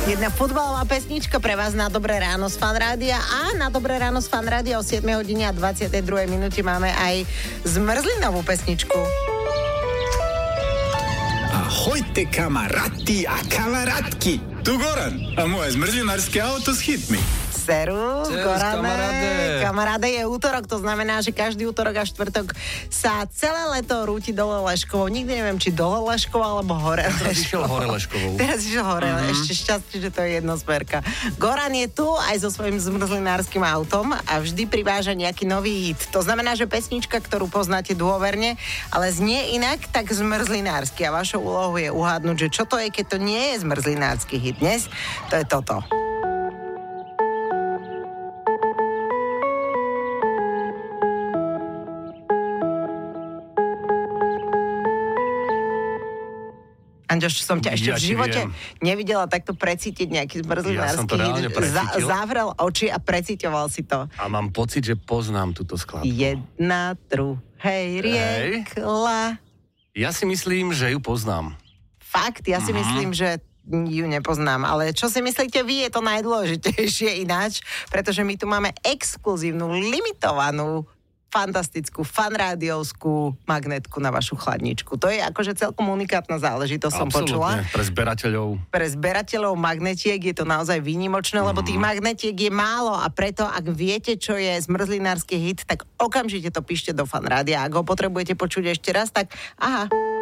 Jedna futbalová pesnička pre vás na Dobré ráno z Fanrádia a na Dobré ráno z Fanrádia o 7 hodine a 22 minúte máme aj zmrzlinovú pesničku. Ahojte kamaráti a kamarátky. Tu Goran a moje zmrzlinárske auto s hitmi. Serus, kamaráde. Kamaráde, je útorok, to znamená, že každý útorok a štvrtok sa celé leto rúti dole Leškovou. Nikdy neviem, či dole Leškovou alebo hore Leškovou. hore Leškovou. Teraz išiel hore, ešte šťastie, že to je jednosmerka. Goran je tu aj so svojím zmrzlinárskym autom a vždy priváža nejaký nový hit. To znamená, že pesnička, ktorú poznáte dôverne, ale znie inak, tak zmrzlinársky. A vašou úlohou je uhádnuť, že čo to je, keď to nie je zmrzlinársky hit. Dnes to je toto. Anďoš, som ťa ešte v živote nevidela takto precítiť nejaký zmrzlinársky. Zavrel oči a precíťoval si to. A mám pocit, že poznám túto skladbu. Jedna druhej riekla. Ja si myslím, že ju poznám. Fakt? Ja si myslím, že ju nepoznám. Ale čo si myslíte vy, je to najdôležitejšie ináč, pretože my tu máme exkluzívnu, limitovanú fantastickú fanrádiovskú magnetku na vašu chladničku. To je akože celkom unikátna záležitosť, som počula. Pre zberateľov. Pre zberateľov magnetiek je to naozaj výnimočné, lebo tých magnetiek je málo a preto, ak viete, čo je zmrzlinársky hit, tak okamžite to píšte do Fanrádia. Ak ho potrebujete počuť ešte raz, tak aha.